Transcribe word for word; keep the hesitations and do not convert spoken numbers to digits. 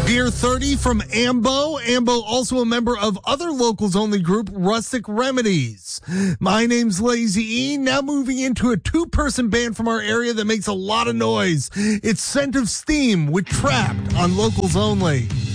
Beer thirty from Ambo. Ambo also a member of other locals only group, Rustic Remedies. My name's Lazy E. Now moving into a two-person band from our area that makes a lot of noise. It's Scent of Steam with Trapped on Locals Only.